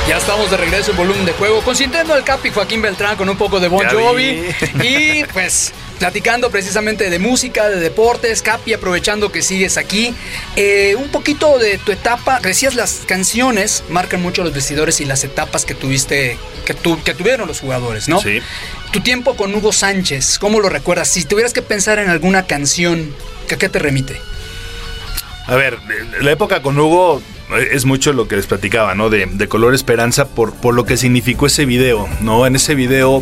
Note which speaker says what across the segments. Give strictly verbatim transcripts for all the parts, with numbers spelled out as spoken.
Speaker 1: Ya estamos de regreso en Volumen de Juego, consintiendo al Capi Joaquín Beltrán con un poco de Bon Jovi y pues platicando precisamente de música, de deportes. Capi, aprovechando que sigues aquí, eh, un poquito de tu etapa. Decías, las canciones marcan mucho los vestidores y las etapas que tuviste, que, tu, que tuvieron los jugadores, ¿no?
Speaker 2: Sí.
Speaker 1: Tu tiempo con Hugo Sánchez, ¿cómo lo recuerdas? Si tuvieras que pensar en alguna canción, ¿a qué te remite?
Speaker 2: A ver, la época con Hugo es mucho lo que les platicaba, ¿no? De, de Color Esperanza, por, por lo que significó ese video, ¿no? En ese video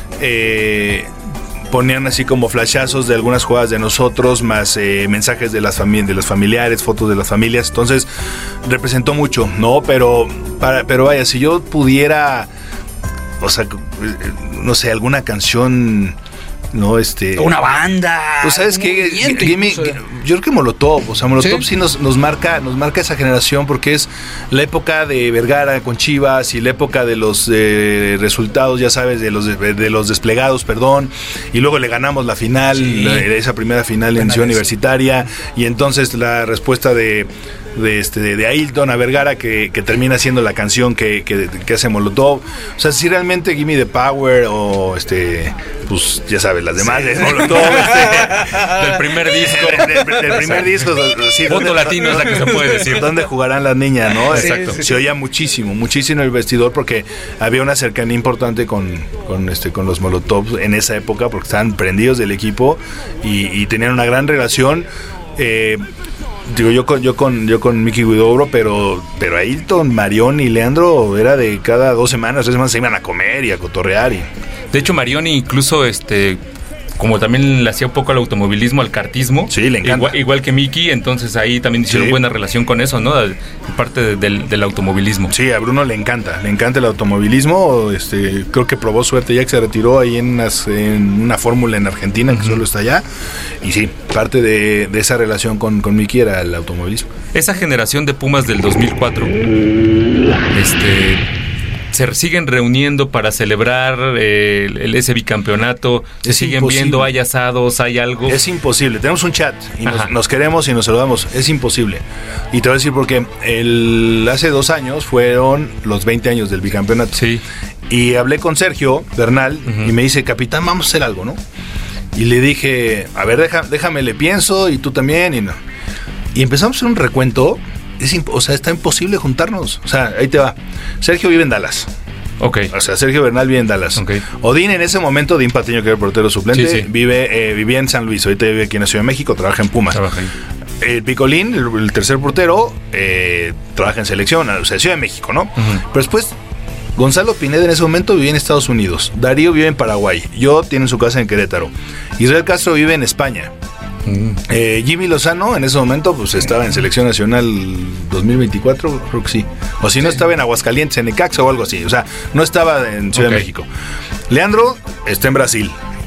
Speaker 2: eh, ponían así como flashazos de algunas jugadas de nosotros, más eh, mensajes de las, fami- de los familiares, fotos de las familias. Entonces, representó mucho, ¿no? Pero, para, pero vaya, si yo pudiera, o sea, no sé, alguna canción... No, este...
Speaker 1: Una banda.
Speaker 2: Pues sabes que yo creo que Molotov, o sea, Molotov sí, sí nos, nos marca, nos marca esa generación, porque es la época de Vergara con Chivas y la época de los eh, resultados, ya sabes, de los de, de los desplegados, perdón, y luego le ganamos la final, sí. la, esa primera final en Ciudad Universitaria, y entonces la respuesta de de este de, de Ailton a Vergara que, que termina siendo la canción que, que, que hace Molotov. O sea, si realmente Gimme the Power o este, pues ya sabes, las demás, sí. Molotov, este,
Speaker 3: del primer disco,
Speaker 2: del, del, del primer disco, sí,
Speaker 3: voto latino es la que se puede decir.
Speaker 2: ¿Dónde jugarán las niñas, no?
Speaker 1: Sí,
Speaker 2: Exacto.
Speaker 1: Sí, sí.
Speaker 2: Se oía muchísimo, muchísimo el vestidor, porque había una cercanía importante con, con este, con los Molotov en esa época, porque estaban prendidos del equipo y, y tenían una gran relación. Eh, Digo, yo con yo con yo con Mickey Huidobro, pero pero Ailton, Marioni y Leandro era de cada dos semanas, tres semanas se iban a comer y a cotorrear. Y...
Speaker 3: De hecho, Marioni incluso este como también le hacía un poco al automovilismo, al kartismo.
Speaker 2: Sí, le encanta.
Speaker 3: Igual, igual que Mickey, entonces ahí también hicieron sí. buena relación con eso, ¿no? De, parte de, del, del automovilismo.
Speaker 2: Sí, a Bruno le encanta, le encanta el automovilismo. Este, creo que probó suerte ya que se retiró ahí en, unas, en una fórmula en Argentina, uh-huh. que solo está allá. Y sí, parte de, de esa relación con, con Mickey era el automovilismo.
Speaker 3: Esa generación de Pumas del dos mil cuatro, este... se siguen reuniendo para celebrar eh, el, ese bicampeonato, se es siguen imposible. Viendo, hay asados, hay algo.
Speaker 2: Es imposible, tenemos un chat y nos, nos queremos y nos saludamos, es imposible. Y te voy a decir porque el, hace dos años fueron los veinte años del bicampeonato.
Speaker 3: Sí.
Speaker 2: Y hablé con Sergio Bernal uh-huh. y me dice, capitán, vamos a hacer algo, ¿no? Y le dije, a ver, deja, déjame, le pienso y tú también. Y, no. y empezamos a hacer un recuento. Es imp- o sea, está imposible juntarnos. O sea, ahí te va. Sergio vive en Dallas.
Speaker 3: Ok.
Speaker 2: O sea, Sergio Bernal vive en Dallas.
Speaker 3: Okay.
Speaker 2: Odín en ese momento, Odín Patiño, que era el portero suplente, sí, sí. vive eh, vivía en San Luis. Ahorita vive aquí en la Ciudad de México, trabaja en Pumas.
Speaker 3: Trabaja ahí.
Speaker 2: El Picolín, el, el tercer portero, eh, trabaja en selección, o sea, Ciudad de México, ¿no? Uh-huh. Pero después, Gonzalo Pineda en ese momento vivía en Estados Unidos. Darío vive en Paraguay. Yo tiene su casa en Querétaro. Israel Castro vive en España. Mm. Eh, Jimmy Lozano en ese momento pues estaba en Selección Nacional dos mil veinticuatro, creo que sí. O si no sí. estaba en Aguascalientes, en Necaxa o algo así. O sea, no estaba en Ciudad okay. de México. Leandro está en Brasil.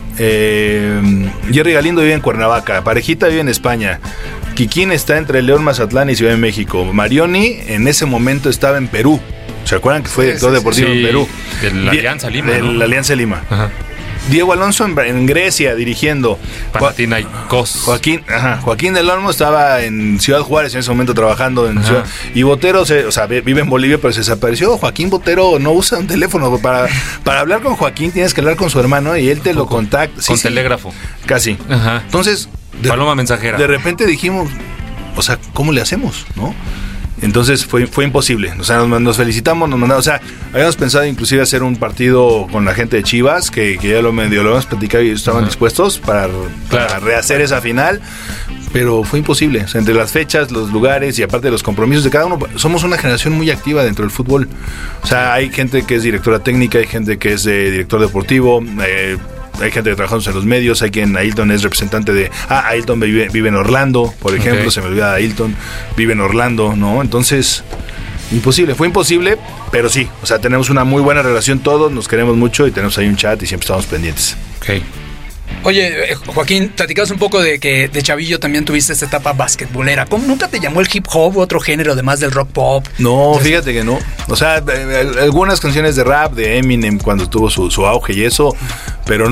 Speaker 2: Eh, Jerry Galindo vive en Cuernavaca. Parejita vive en España. Kikín está entre León, Mazatlán y Ciudad de México. Marioni en ese momento estaba en Perú. ¿Se acuerdan que fue director sí, sí, deportivo sí. en Perú?
Speaker 3: De la Alianza Lima.
Speaker 2: De
Speaker 3: ¿no?
Speaker 2: la Alianza Lima.
Speaker 3: Ajá.
Speaker 2: Diego Alonso en, en Grecia dirigiendo.
Speaker 3: Panathinaikos.
Speaker 2: Joaquín, ajá, Joaquín del Olmo estaba en Ciudad Juárez en ese momento trabajando en Ciudad, y Botero se, o sea, vive en Bolivia pero se desapareció. Joaquín Botero no usa un teléfono para, para hablar con Joaquín, tienes que hablar con su hermano y él te lo contacta.
Speaker 3: Sí, con sí, telégrafo.
Speaker 2: Casi.
Speaker 3: Ajá.
Speaker 2: Entonces,
Speaker 3: de, paloma mensajera.
Speaker 2: De repente dijimos, o sea, ¿cómo le hacemos? ¿No? Entonces fue, fue imposible, o sea, nos, nos felicitamos, nos mandamos, o sea, habíamos pensado inclusive hacer un partido con la gente de Chivas, que, que ya lo medio lo habíamos platicado y estaban uh-huh. dispuestos para, para claro. rehacer esa final, pero fue imposible, o sea, entre las fechas, los lugares y aparte de los compromisos de cada uno, somos una generación muy activa dentro del fútbol, o sea, hay gente que es directora técnica, hay gente que es eh, director deportivo, eh, hay gente que trabajamos en los medios, hay quien Ailton es representante de... Ah, Ailton vive, vive en Orlando, por ejemplo, okay. se me olvida de Ailton, vive en Orlando, ¿no? Entonces, imposible, fue imposible, pero sí, o sea, tenemos una muy buena relación todos, nos queremos mucho y tenemos ahí un chat y siempre estamos pendientes.
Speaker 3: Ok.
Speaker 1: Oye, Joaquín, platicabas un poco de que de chavillo también tuviste esta etapa basquetbolera. ¿Cómo nunca te llamó el hip hop u otro género además del rock pop?
Speaker 2: No, Entonces, fíjate que no. O sea, algunas canciones de rap de Eminem cuando tuvo su, su auge y eso, pero no,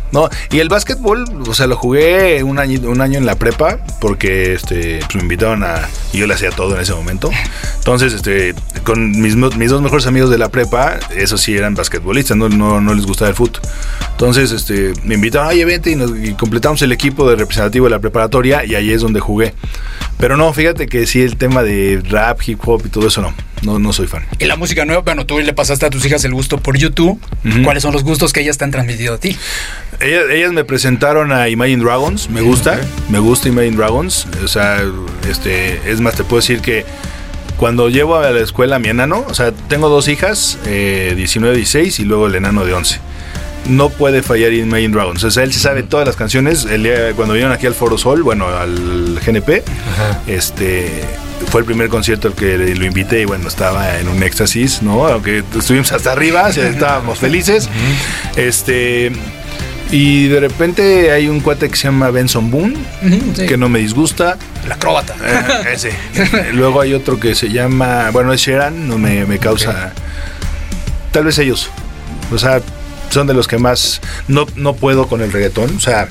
Speaker 2: No, y el básquetbol, o sea, lo jugué un año, un año en la prepa, porque este, pues me invitaron a, y yo le hacía todo en ese momento. Entonces, este, con mis, mis dos mejores amigos de la prepa, esos sí eran basquetbolistas, no, no, no les gustaba el fútbol. Entonces, este, me invitaron, oye, vente, y, nos, y completamos el equipo de representativo de la preparatoria, y ahí es donde jugué. Pero no, fíjate que sí, el tema de rap, hip hop y todo eso no, no, no soy fan.
Speaker 1: Y la música nueva, bueno, tú le pasaste a tus hijas el gusto por YouTube. Uh-huh. ¿Cuáles son los gustos que ellas te han transmitido a ti?
Speaker 2: Ellas, ellas me presentaron a Imagine Dragons, me gusta, okay. me gusta Imagine Dragons, o sea, este, es más, te puedo decir que cuando llevo a la escuela a mi enano, o sea, tengo dos hijas, eh, diecinueve, dieciséis y luego el enano de once. No puede fallar Imagine Dragons, o sea, él se sabe todas las canciones. El, cuando vinieron aquí al Foro Sol, bueno, al G N P, ajá. este... fue el primer concierto al que lo invité y bueno, estaba en un éxtasis, ¿no? Aunque estuvimos hasta arriba, o sea, estábamos felices. Uh-huh. Este, y de repente hay un cuate que se llama Benson Boone, uh-huh, sí. que no me disgusta.
Speaker 1: El acróbata.
Speaker 2: Eh, ese. Luego hay otro que se llama, bueno, es Sheeran, no me, me causa. Okay. Tal vez ellos. O sea, son de los que más no, no puedo con el reggaetón, o sea,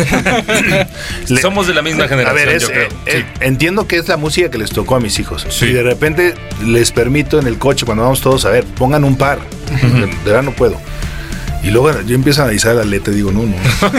Speaker 3: le, somos de la misma generación.
Speaker 2: A ver, es,
Speaker 3: yo creo.
Speaker 2: Eh, sí. Entiendo que es la música que les tocó a mis hijos.
Speaker 3: Sí.
Speaker 2: Y de repente les permito en el coche cuando vamos todos a ver, pongan un par. Uh-huh. De, de verdad no puedo. Y luego yo empiezo a analizar la letra y digo, no, no.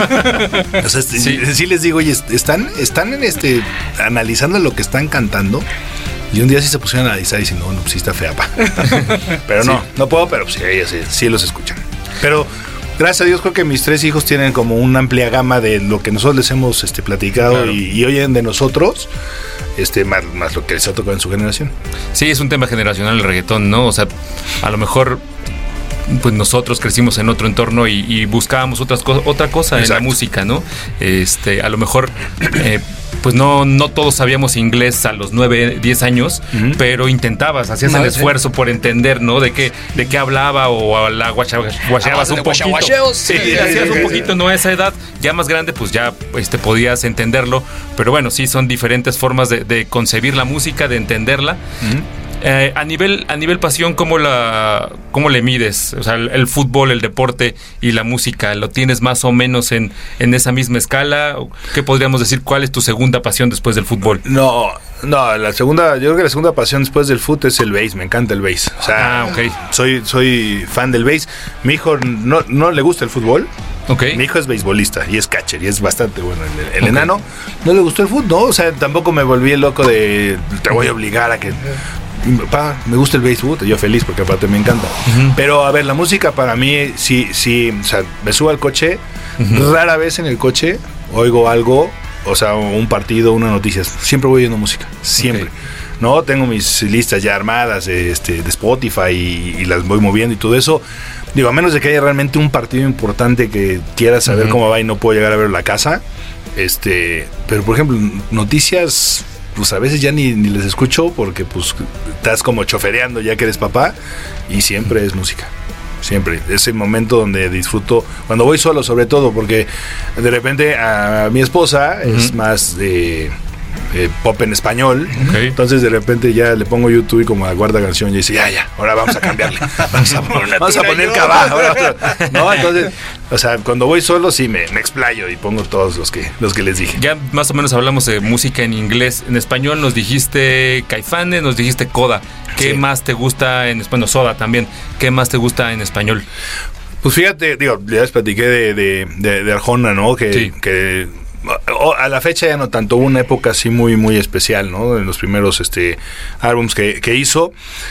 Speaker 2: O sea, sí. sí les digo, oye, están, están en este analizando lo que están cantando. Y un día sí se pusieron a analizar y dicen, no, no, pues sí está fea, pa. Pero sí. no, no puedo, pero sí, ellos sí, sí los escuchan. Pero gracias a Dios creo que mis tres hijos tienen como una amplia gama de lo que nosotros les hemos este, platicado, claro. y, y oyen de nosotros, este, más, más lo que les ha tocado en su generación.
Speaker 3: Sí, es un tema generacional el reggaetón, ¿no? O sea, a lo mejor pues nosotros crecimos en otro entorno y, y buscábamos otras co- otra cosa Exacto. en la música, ¿no? Este, a lo mejor eh, pues no, no todos sabíamos inglés a los nueve, diez años, uh-huh. pero intentabas, hacías no, el sí. esfuerzo por entender, ¿no? De qué, de qué hablaba o la guacheabas un poquito. Sí, sí, hacías un poquito, ¿no? A esa edad, ya más grande, pues ya este, podías entenderlo. Pero bueno, sí, son diferentes formas de, de concebir la música, de entenderla. Uh-huh. Eh, a nivel a nivel pasión, ¿cómo la cómo le mides? O sea, el, el fútbol, el deporte y la música, ¿lo tienes más o menos en, en esa misma escala? ¿Qué podríamos decir? ¿Cuál es tu segunda pasión después del fútbol?
Speaker 2: No, no, la segunda, yo creo que la segunda pasión después del fútbol es el bass, me encanta el bass. O sea,
Speaker 3: ah, okay.
Speaker 2: soy, soy fan del bass. Mi hijo no, no le gusta el fútbol.
Speaker 3: Okay.
Speaker 2: Mi hijo es beisbolista y es catcher y es bastante bueno. El, el okay. enano no le gustó el fútbol, ¿no? O sea, tampoco me volví loco de te voy a obligar a que... Pa, me gusta el béisbol, yo feliz porque aparte me encanta. Uh-huh. Pero a ver, la música para mí sí, sí, o sea, me subo al coche, uh-huh. rara vez en el coche oigo algo, o sea, un partido, una noticia, siempre voy oyendo música, siempre. Okay. No, tengo mis listas ya armadas de, este, de Spotify y, y las voy moviendo y todo eso. Digo, a menos de que haya realmente un partido importante que quiera saber uh-huh. cómo va y no puedo llegar a ver la casa, este, pero por ejemplo, noticias, pues a veces ya ni, ni les escucho porque pues estás como chofereando ya que eres papá y siempre es música, siempre, ese momento donde disfruto, cuando voy solo sobre todo, porque de repente a mi esposa uh-huh. es más de... Eh, pop en español, okay. entonces de repente ya le pongo YouTube y como aguarda canción y dice ya, ya, ahora vamos a cambiarle, vamos a poner, vamos a poner cabal, no, entonces, o sea, cuando voy solo sí me, me explayo y pongo todos los que, los que les dije.
Speaker 3: Ya más o menos hablamos de música en inglés, en español nos dijiste Caifanes, nos dijiste Coda, ¿qué sí. más te gusta en español? Soda también, ¿qué más te gusta en español?
Speaker 2: Pues fíjate, digo, ya les platiqué de, de, de, de Arjona, ¿no? Que, sí. que a la fecha ya no tanto, hubo una época así muy muy especial, ¿no? En los primeros este álbums que, que hizo.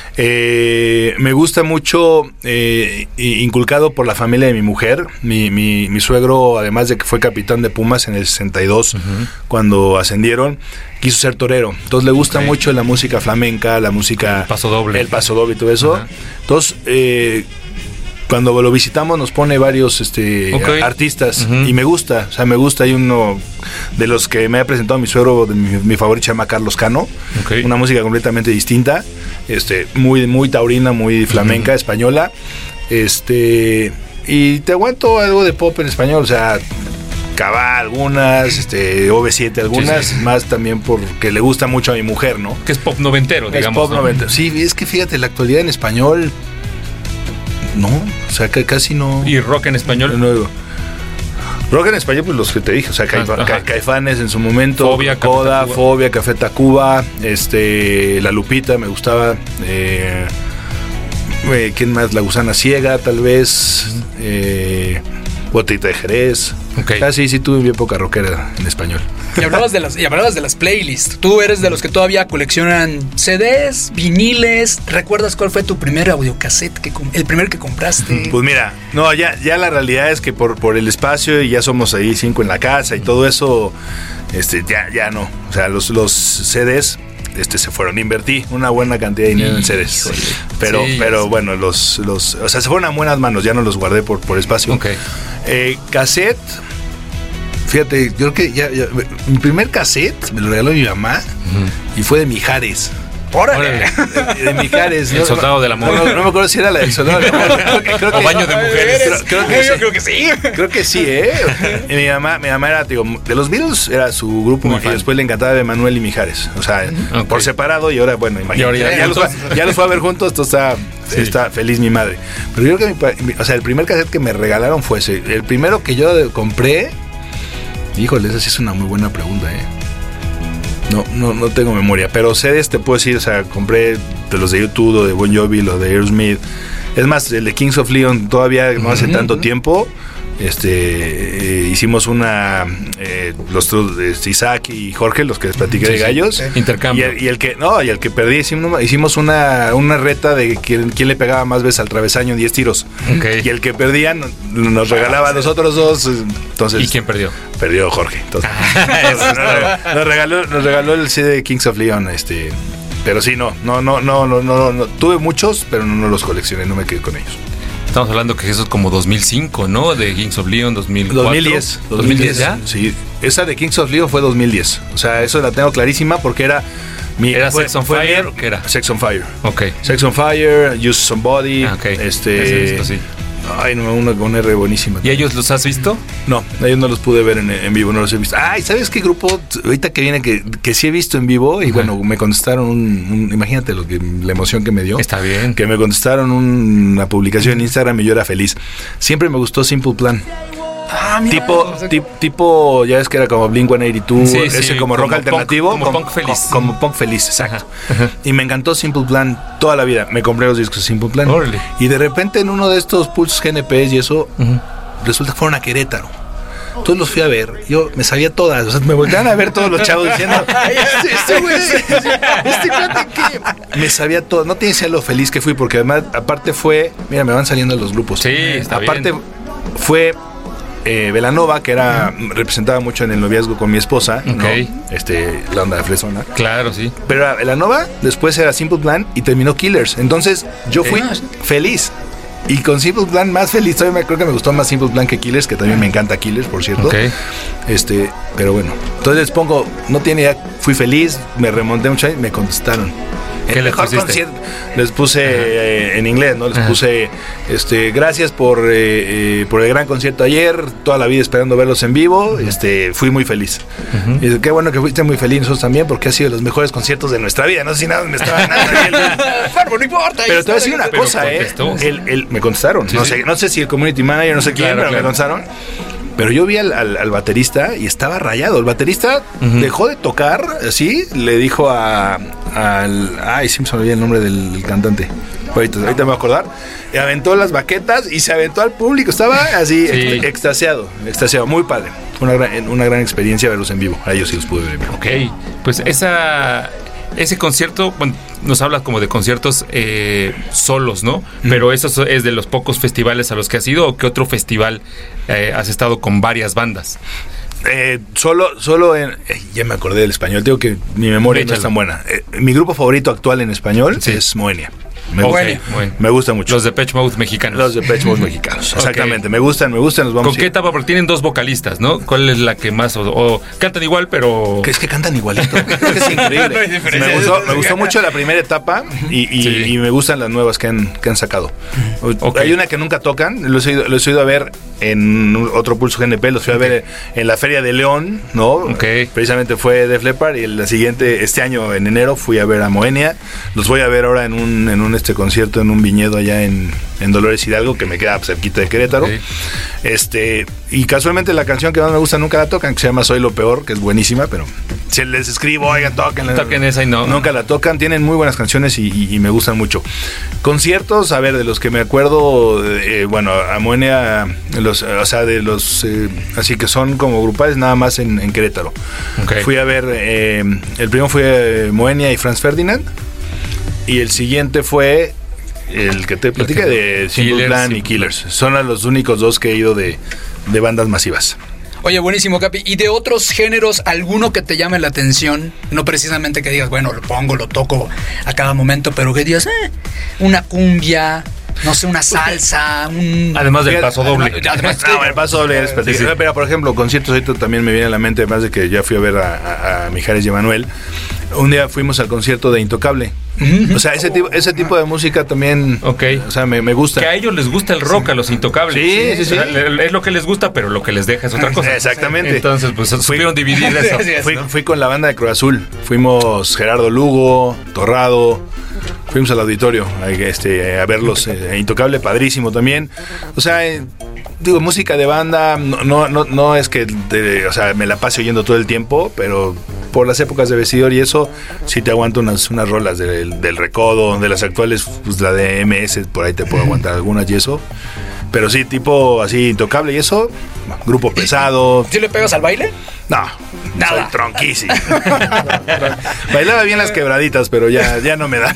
Speaker 2: Eh, me gusta mucho, eh, inculcado por la familia de mi mujer. Mi, mi, mi suegro, además de que fue capitán de Pumas en el sesenta y dos, uh-huh. cuando ascendieron, quiso ser torero. Entonces le gusta okay. mucho la música flamenca, la música...
Speaker 3: El paso doble.
Speaker 2: El paso doble y todo eso. Uh-huh. Entonces... Eh, cuando lo visitamos nos pone varios este, okay. artistas uh-huh. y me gusta, o sea, me gusta. Hay uno de los que me ha presentado mi suegro, de mi, mi favorito, se llama Carlos Cano, okay. una música completamente distinta, este, muy, muy taurina, muy flamenca, uh-huh. española, este, y te aguanto algo de pop en español, o sea, Cabá algunas, este, O V siete algunas, sí, sí. más también porque le gusta mucho a mi mujer, ¿no?
Speaker 3: Que es pop noventero, digamos.
Speaker 2: Es pop
Speaker 3: ¿no?
Speaker 2: noventero, sí, es que fíjate, la actualidad en español... No, o sea, que casi no.
Speaker 3: ¿Y rock en español?
Speaker 2: No, Rock en español, pues los que te dije, o sea, Caifa,
Speaker 3: Ajá.
Speaker 2: Ca- Caifanes en su momento,
Speaker 3: Fobia, Café
Speaker 2: Coda,
Speaker 3: Tacuba.
Speaker 2: Fobia, Café Tacuba, este, La Lupita me gustaba, eh, eh, ¿quién más? La Gusana Ciega, tal vez, eh, Botellita de Jerez.
Speaker 3: Ok.
Speaker 2: Ah, sí, sí, tuve bien poca rockera en español.
Speaker 1: Y hablabas de las, y hablabas de las playlists. Tú eres de los que todavía coleccionan C Ds, viniles. ¿Recuerdas cuál fue tu primer audiocassette? Que, com- el primer que compraste.
Speaker 2: Pues mira, no, ya, ya la realidad es que por, por el espacio y ya somos ahí cinco en la casa y todo eso, este, ya, ya no. O sea, los, los C Ds este, se fueron. Invertí una buena cantidad de dinero en C Ds. Pero,
Speaker 3: Sí,
Speaker 2: pero
Speaker 3: sí.
Speaker 2: bueno, los, los, o sea, se fueron a buenas manos, ya no los guardé por, por espacio.
Speaker 3: Ok.
Speaker 2: Eh, cassette, fíjate, yo creo que ya, ya- mi primer cassette me lo regaló mi mamá y fue de Mijares.
Speaker 1: ¡Órale!
Speaker 2: De, de Mijares.
Speaker 3: El soldado del amor.
Speaker 2: No, no, no me acuerdo si era la del soldado del amor. Creo que, creo
Speaker 3: O
Speaker 2: que-
Speaker 3: baño de mujeres.
Speaker 2: Creo, creo que
Speaker 1: Yo
Speaker 2: sí.
Speaker 1: creo que sí.
Speaker 2: Creo que sí, ¿eh? Y mi mamá, mi mamá era, digo, de los Beatles era su grupo
Speaker 3: Muy
Speaker 2: y
Speaker 3: fan.
Speaker 2: después le encantaba de Manuel y Mijares. O sea,
Speaker 3: Ok.
Speaker 2: por separado y ahora, bueno, imagínate.
Speaker 3: Y ahora ya
Speaker 2: ya, ya los fue,
Speaker 3: juntos.
Speaker 2: ya los fue a ver juntos, esto está,
Speaker 3: Sí.
Speaker 2: está feliz mi madre. Pero yo creo que, mi pa- mi- o sea, el primer cassette que me regalaron fue ese. El primero que yo de- compré, híjole, esa sí es una muy buena pregunta, ¿eh? No, no, no tengo memoria, pero C Ds te puedo decir, o sea, compré de los de YouTube, o de Bon Jovi, los de Aerosmith. Es más, el de Kings of Leon todavía no hace tanto tiempo. Este eh, hicimos una eh, los dos, este, Isaac y Jorge, los que les platiqué
Speaker 3: Sí,
Speaker 2: de
Speaker 3: sí.
Speaker 2: gallos.
Speaker 3: Eh. Intercambio.
Speaker 2: Y el, y el que no, y el que perdí hicimos, hicimos una, una reta de quién, quién le pegaba más veces al travesaño en diez tiros.
Speaker 3: Ok.
Speaker 2: Y el que perdía no- nos regalaba a los otros dos. Entonces
Speaker 3: ¿Y quién perdió?
Speaker 2: perdió Jorge. Entonces, nos, nos- nos regaló, nos regaló el C D de Kings of Leon, este, pero sí, no, no, no, no, no, no, no. Tuve muchos, pero no, no los coleccioné, no me quedé con ellos.
Speaker 3: Estamos hablando que eso es como dos mil cinco, ¿no? De Kings of Leon, dos mil cuatro.
Speaker 2: dos mil diez.
Speaker 3: ¿dos mil diez ya?
Speaker 2: Sí, esa de Kings of Leon fue dos mil diez. O sea, eso la tengo clarísima porque era mi
Speaker 3: ¿Era
Speaker 2: fue-
Speaker 3: Sex on
Speaker 2: fue
Speaker 3: Fire
Speaker 2: mi-
Speaker 3: o qué era?
Speaker 2: Sex on Fire.
Speaker 3: Ok.
Speaker 2: Sex on Fire, Use Somebody,
Speaker 3: Ah, ok.
Speaker 2: este,
Speaker 3: Ese disco, sí.
Speaker 2: ay, no, una con R buenísima.
Speaker 3: ¿Y ellos los has visto?
Speaker 2: No, ellos no los pude ver en, en vivo, no los he visto. Ay, ¿sabes qué grupo? Ahorita que viene que, que sí he visto en vivo y
Speaker 3: Ajá.
Speaker 2: bueno, me contestaron un, un- imagínate lo que la emoción que me dio.
Speaker 3: Está bien.
Speaker 2: Que me contestaron un- una publicación en Instagram y yo era feliz. Siempre me gustó Simple Plan.
Speaker 1: Ah, mira,
Speaker 2: Tipo,
Speaker 1: no sé.
Speaker 2: tip- tipo, ya ves que era como Blink ciento ochenta y dos,
Speaker 3: Sí,
Speaker 2: ese
Speaker 3: sí,
Speaker 2: como rock
Speaker 3: como
Speaker 2: alternativo.
Speaker 3: punk- como punk feliz.
Speaker 2: Como, punk feliz, exacto.
Speaker 3: Ajá, ajá.
Speaker 2: Y me encantó Simple Plan toda la vida. Me compré los discos de Simple Plan.
Speaker 3: Órale.
Speaker 2: Y de repente en uno de estos pulsos G N Ps y eso,
Speaker 3: Ujú.
Speaker 2: resulta que fueron a Querétaro. Entonces los fui a ver, yo me sabía todas, o sea, me volteaban a ver todos los chavos diciendo, este, este güey, este cuate que me sabía todo, no tienes idea lo feliz que fui, porque además, aparte fue, mira, me van saliendo los grupos.
Speaker 3: Sí, está
Speaker 2: aparte
Speaker 3: bien.
Speaker 2: fue eh, Belanova, que era, representaba mucho en el noviazgo con mi esposa, ¿no?
Speaker 3: Ok.
Speaker 2: Este, la onda de fresona.
Speaker 3: Claro, sí.
Speaker 2: Pero era Belanova, después era Simple Plan y terminó Killers. Entonces yo fui
Speaker 1: Ah,
Speaker 2: feliz. Y con Simple Plan más feliz. Todavía me creo que me gustó más Simple Plan que Killers, que también me encanta Killers, por cierto.
Speaker 3: Ok.
Speaker 2: Este, pero bueno. Entonces les pongo, no tiene idea, fui feliz, me remonté mucho y me contestaron.
Speaker 3: ¿Qué
Speaker 2: El
Speaker 3: les
Speaker 2: mejor
Speaker 3: pusiste?
Speaker 2: concierto. Les puse eh, en inglés, ¿no? Les
Speaker 3: Ajá.
Speaker 2: puse este, gracias por, eh, eh, por el gran concierto ayer, toda la vida esperando verlos en vivo. Este, fui muy feliz.
Speaker 3: Ujú.
Speaker 2: Y qué bueno que fuiste muy feliz nosotros también, porque ha sido de los mejores conciertos de nuestra vida. No sé si nada me estaba ganando ahí el-
Speaker 1: Bueno, no importa.
Speaker 2: Pero te voy a decir una
Speaker 3: Pero
Speaker 2: cosa, ¿eh?
Speaker 3: contestó.
Speaker 2: El, el- me contestaron.
Speaker 3: Sí,
Speaker 2: no,
Speaker 3: sí.
Speaker 2: sé, no sé si el community manager, no sé quién,
Speaker 3: Claro,
Speaker 2: pero
Speaker 3: claro.
Speaker 2: me contestaron. Pero yo vi al, al- al baterista y estaba rayado. El baterista
Speaker 3: Ujú.
Speaker 2: dejó de tocar, así, le dijo a, al... Ay, sí me se me olvidó el nombre del, del cantante. Ahorita, ahorita me voy a acordar. Y aventó las baquetas y se aventó al público. Estaba así,
Speaker 3: Sí.
Speaker 2: ext- extasiado, extasiado. Muy padre. Fue una gran, una gran experiencia verlos en vivo. A ellos sí los pude ver en vivo.
Speaker 3: Ok, pues esa, ese concierto, bueno, nos hablas como de conciertos eh, solos, ¿no? Pero eso es de los pocos festivales a los que has ido, ¿o qué otro festival eh, has estado con varias bandas?
Speaker 2: Eh, solo, solo en. eh, ya me acordé del español. Digo que mi memoria no es
Speaker 3: Échalo.
Speaker 2: tan buena. Eh, mi grupo favorito actual en español
Speaker 3: Sí.
Speaker 2: es Moenia. Me,
Speaker 3: Ok,
Speaker 2: gusta,
Speaker 3: bueno.
Speaker 2: me gusta mucho.
Speaker 3: Los de Depeche Mode mexicanos.
Speaker 2: Los de Depeche Mode mexicanos.
Speaker 3: Ok.
Speaker 2: Exactamente. Me gustan, me gustan. Los vamos
Speaker 3: ¿Con qué etapa? Porque tienen dos vocalistas, ¿no? ¿Cuál es la que más? O, o cantan igual, pero...
Speaker 2: Que es que cantan igualito. Es que es increíble.
Speaker 1: No hay diferencia.
Speaker 2: me, gustó, me gustó mucho la primera etapa y, y-
Speaker 3: Sí.
Speaker 2: y me gustan las nuevas que han, que han sacado.
Speaker 3: Ok.
Speaker 2: Hay una que nunca tocan, los he, ido, los he ido a ver en un- otro Pulso G N P, los fui a ver en la Feria de León, ¿no?
Speaker 3: Ok.
Speaker 2: Precisamente fue Def Leppard y la siguiente, este año en enero, fui a ver a Moenia. Los voy a ver ahora en un, en un este concierto en un viñedo allá en, en Dolores Hidalgo, que me queda cerquita de Querétaro. Okay. Este, y casualmente la canción que más me gusta nunca la tocan, que se llama Soy lo Peor, que es buenísima, pero si les escribo, oigan, toquen.
Speaker 3: Toquen esa y no.
Speaker 2: Nunca la tocan, tienen muy buenas canciones y, y, y me gustan mucho. Conciertos, a ver, de los que me acuerdo, eh, bueno, Amoenia, los, o sea, de los, eh, así que son como grupales nada más en, en Querétaro. Okay. Fui a ver, eh, el primero fue Moenia y Franz Ferdinand, y el siguiente fue el que te platiqué de Simple Plan y Killers. Son los únicos dos que he ido de, de bandas masivas.
Speaker 1: Oye, buenísimo, Capi. ¿Y de otros géneros, alguno que te llame la atención? No precisamente que digas, bueno, lo pongo, lo toco a cada momento, pero que digas, eh, una cumbia, no sé, una salsa, un...
Speaker 3: Además del paso doble.
Speaker 2: Además, no, el paso doble es sí, sí. Pero, por ejemplo, conciertos, ahorita también me viene a la mente, además de que ya fui a ver a, a, a Mijares y Emanuel. Un día fuimos al concierto de Intocable. O sea, ese tipo, ese tipo de música también,
Speaker 3: okay.
Speaker 2: O sea, me, me gusta.
Speaker 3: Que a ellos les gusta el rock, sí. A los Intocables.
Speaker 2: Sí, sí, sí.
Speaker 3: O sea, es lo que les gusta, pero lo que les deja es otra cosa.
Speaker 2: Exactamente.
Speaker 3: Entonces, pues, supieron dividir eso.
Speaker 2: Fui, fui con la banda de Cruz Azul. Fuimos Gerardo Lugo, Torrado. Fuimos al auditorio a, este, a verlos. Eh, Intocable, padrísimo también. O sea, eh, digo, música de banda, no, no, no, no es que, de, o sea, me la pase oyendo todo el tiempo, pero por las épocas de vestidor y eso, sí te aguanto unas, unas rolas del, del Recodo, de las actuales, pues la de M S, por ahí te puedo aguantar algunas y eso. Pero sí, tipo así, Intocable y eso, grupo pesado.
Speaker 1: ¿Sí le pegas al baile?
Speaker 2: No, nada. Soy tronquísimo. Bailaba bien las quebraditas, pero ya, ya no me da.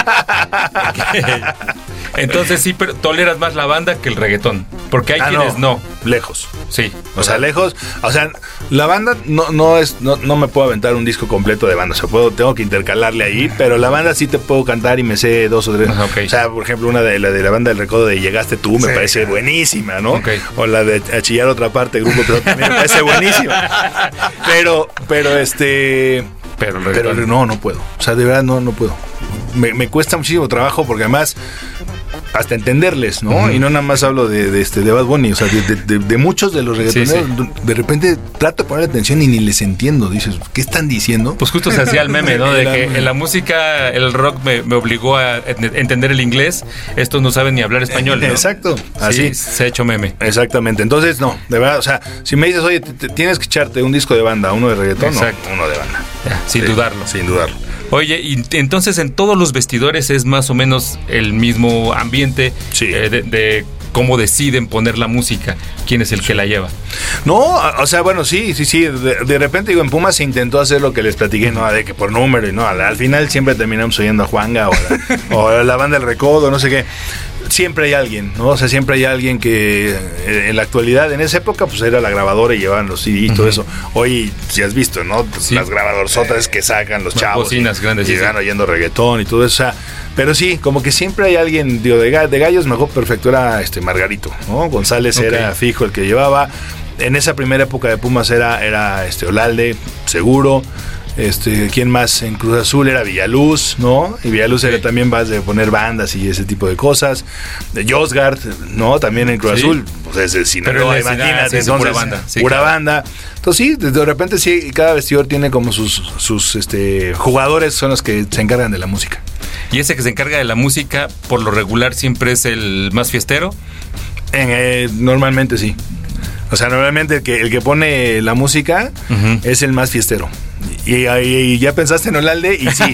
Speaker 3: Okay. Entonces sí, pero toleras más la banda que el reggaetón, porque hay ah, quienes no, no.
Speaker 2: Lejos.
Speaker 3: Sí.
Speaker 2: O sea, lejos. O sea, la banda no, no es, no, no me puedo aventar un disco completo de banda. O sea, puedo, tengo que intercalarle ahí, pero la banda sí te puedo cantar y me sé dos o tres.
Speaker 3: Ajá, okay.
Speaker 2: O sea, por ejemplo, una de la de la banda del Recodo de Llegaste Tú me sí, parece claro. buenísima, ¿no? Okay. O la de Achillar Otra Parte, Grupo Pero también me parece buenísima. Pero, pero este.
Speaker 3: Pero,
Speaker 2: pero no, no puedo. O sea, de verdad no, no puedo. Me, me cuesta muchísimo trabajo porque además hasta entenderles, ¿no? Uh-huh. Y no nada más hablo de, de este de Bad Bunny, o sea, de, de, de, de muchos de los reggaetoneros, sí, sí. De repente trato de poner atención y ni les entiendo. Dices, ¿qué están diciendo?
Speaker 3: Pues justo se hacía el meme, ¿no? De que en la música el rock me, me obligó a entender el inglés. Estos no saben ni hablar español, ¿no?
Speaker 2: Exacto, así
Speaker 3: sí, se ha hecho meme.
Speaker 2: Exactamente. Entonces, no, de verdad, o sea, si me dices, oye, te, te, tienes que echarte un disco de banda, uno de reggaetón, no, uno de banda.
Speaker 3: Ya, sin
Speaker 2: sí,
Speaker 3: dudarlo.
Speaker 2: Sin dudarlo.
Speaker 3: Oye, y entonces en todos los vestidores es más o menos el mismo ambiente,
Speaker 2: sí.
Speaker 3: eh, de, de cómo deciden poner la música, quién es el sí. que la lleva.
Speaker 2: No, o sea, bueno, sí, sí, sí. De, de repente, digo, en Pumas se intentó hacer lo que les platiqué, ¿no? De que por número y no, al, al final siempre terminamos oyendo a Juanga o la, o la banda del Recodo, no sé qué. Siempre hay alguien, ¿no? O sea, siempre hay alguien que eh, en la actualidad, en esa época, pues era la grabadora y llevaban los C D y uh-huh. todo eso. Hoy, si has visto, ¿no? Sí. Las grabadoras que sacan los chavos.
Speaker 3: Bocinas
Speaker 2: y,
Speaker 3: grandes.
Speaker 2: Y van sí. oyendo reggaetón y todo eso. O sea, pero sí, como que siempre hay alguien, digo, de, de gallos, mejor perfecto era este Margarito, ¿no? González okay. era fijo el que llevaba. En esa primera época de Pumas era, era este Olalde, seguro. Este, ¿quién más? En Cruz Azul era Villaluz, ¿no? Y Villaluz sí. era también más de poner bandas y ese tipo de cosas. De Josgard, ¿no? También en Cruz sí. Azul, pues es el Sinaloa, imagínate, sí, entonces, pura banda. Sí, pura claro. banda. Entonces sí, de repente sí, cada vestidor tiene como sus, sus este, jugadores son los que se encargan de la música.
Speaker 3: ¿Y ese que se encarga de la música, por lo regular, siempre es el más fiestero?
Speaker 2: En, eh, normalmente sí. O sea, normalmente el que, el que pone la música uh-huh. es el más fiestero. Y, y, y ya pensaste en Olalde y sí.
Speaker 3: sí,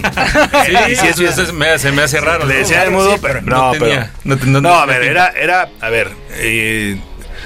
Speaker 3: y sí es, es, me, se me hace raro.
Speaker 2: Le decía el mudo, sí, pero no, no, tenía, pero, no, no, no, no, a ver, era, era, a ver, eh,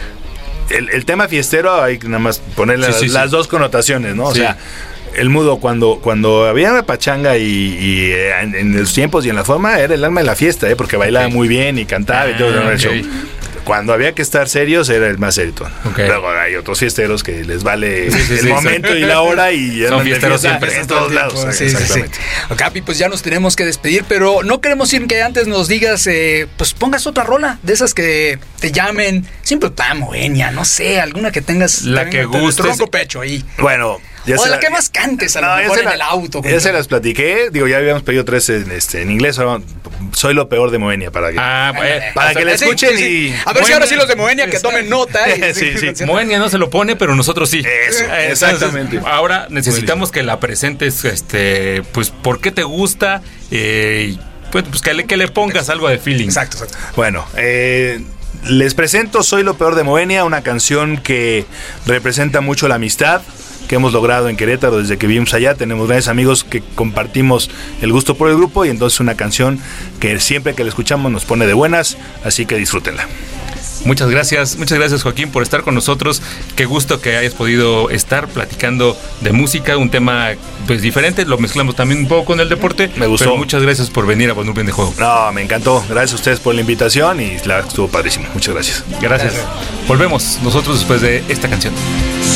Speaker 2: el, el tema fiestero hay que nada más ponerle sí, las, sí, las sí. dos connotaciones, ¿no? O sí. sea, el mudo cuando, cuando había una pachanga y, y en, en los tiempos y en la forma era el alma de la fiesta, ¿eh? Porque bailaba okay. muy bien y cantaba ah, y todo el okay. show. Cuando había que estar serios era el más serio. Okay. Luego hay otros fiesteros que les vale sí, sí, el sí, momento sí. y la hora y
Speaker 3: son fiesteros
Speaker 2: fiesta,
Speaker 3: siempre
Speaker 2: en todos lados.
Speaker 1: Sí, exactamente. Sí, sí. Capi, pues ya nos tenemos que despedir, pero no queremos ir que antes nos digas, eh, pues pongas otra rola de esas que te llamen, siempre tan Moenia, no sé, alguna que tengas
Speaker 3: la que guste,
Speaker 1: tronco pecho ahí.
Speaker 2: Bueno.
Speaker 1: Ya o la, la que más cantes a lo no, mejor en la, el auto.
Speaker 2: Ya se las platiqué. Digo, ya habíamos pedido tres en, este, en inglés. Soy lo peor de Moenia para que,
Speaker 3: ah, eh,
Speaker 2: para
Speaker 3: o
Speaker 2: que
Speaker 3: sea,
Speaker 2: le escuchen
Speaker 1: sí, sí.
Speaker 2: y...
Speaker 1: A ver Moenia, si ahora sí los de Moenia que tomen nota. Y,
Speaker 2: sí, sí.
Speaker 3: sí. Moenia no se lo pone, pero nosotros sí.
Speaker 2: Eso, exactamente.
Speaker 3: Entonces, ahora necesitamos que la presentes, este, pues, ¿por qué te gusta? Eh, pues, pues que, le, que le pongas algo de feeling.
Speaker 2: Exacto, exacto. Bueno, eh, les presento Soy lo peor de Moenia, una canción que representa mucho la amistad que hemos logrado en Querétaro desde que vivimos allá. Tenemos grandes amigos que compartimos el gusto por el grupo y entonces una canción que siempre que la escuchamos nos pone de buenas, así que disfrútenla.
Speaker 3: Muchas gracias, muchas gracias Joaquín por estar con nosotros. Qué gusto que hayas podido estar platicando de música, un tema pues diferente, lo mezclamos también un poco con el deporte.
Speaker 2: Me gustó.
Speaker 3: Pero muchas gracias por venir a Volumen de Juego.
Speaker 2: No, me encantó. Gracias a ustedes por la invitación y la estuvo padrísimo. Muchas gracias.
Speaker 3: Gracias. Volvemos nosotros después de esta canción.